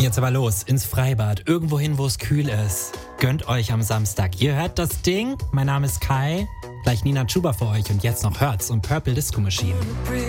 Jetzt aber los, ins Freibad, irgendwo hin, wo es kühl ist. Gönnt euch am Samstag. Ihr hört das Ding, mein Name ist Kai, gleich Nina Chuba für euch und jetzt noch Hertz und Purple Disco Machine.